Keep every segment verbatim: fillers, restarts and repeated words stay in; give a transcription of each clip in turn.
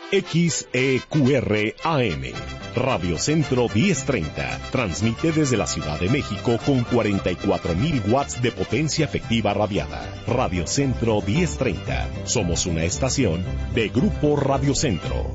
X E Q R A M, Radio Centro diez treinta, transmite desde la Ciudad de México con cuarenta y cuatro mil watts de potencia efectiva radiada. Radio Centro diez treinta, somos una estación de Grupo Radio Centro.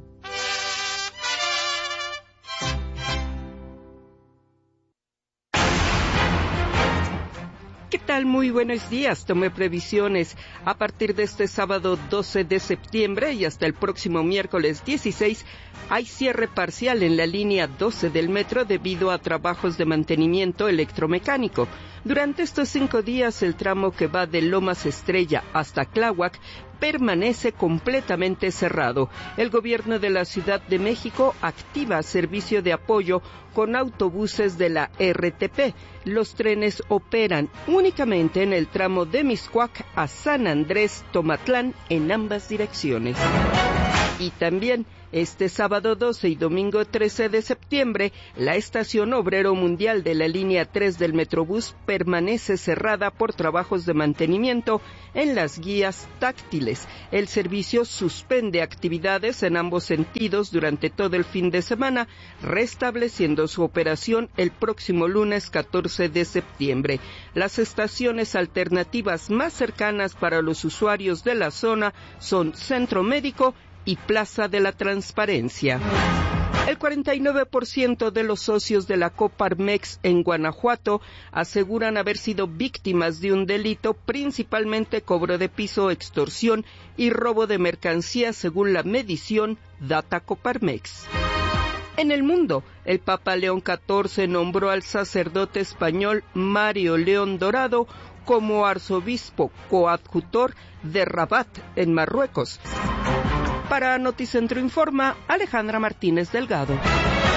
¿Qué tal? Muy buenos días. Tomé previsiones. A partir de este sábado doce de septiembre y hasta el próximo miércoles dieciséis, hay cierre parcial en la línea doce del metro debido a trabajos de mantenimiento electromecánico. Durante estos cinco días, el tramo que va de Lomas Estrella hasta Tláhuac permanece completamente cerrado. El gobierno de la Ciudad de México activa servicio de apoyo con autobuses de la R T P. Los trenes operan únicamente en el tramo de Mixcoac a San Andrés Tomatlán en ambas direcciones. Y también este sábado doce y domingo trece de septiembre, la estación Obrero Mundial de la línea tres del Metrobús permanece cerrada por trabajos de mantenimiento en las guías táctiles. El servicio suspende actividades en ambos sentidos durante todo el fin de semana, restableciendo su operación el próximo lunes catorce de septiembre. Las estaciones alternativas más cercanas para los usuarios de la zona son Centro Médico y Plaza de la Transparencia. El cuarenta y nueve por ciento de los socios de la Coparmex en Guanajuato aseguran haber sido víctimas de un delito, principalmente cobro de piso, extorsión y robo de mercancías, según la medición Data Coparmex. En el mundo, el Papa León catorce nombró al sacerdote español Mario León Dorado como arzobispo coadjutor de Rabat, en Marruecos. Para Noticentro Informa, Alejandra Martínez Delgado.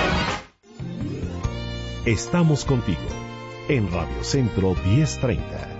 Estamos contigo en Radio Centro diez treinta.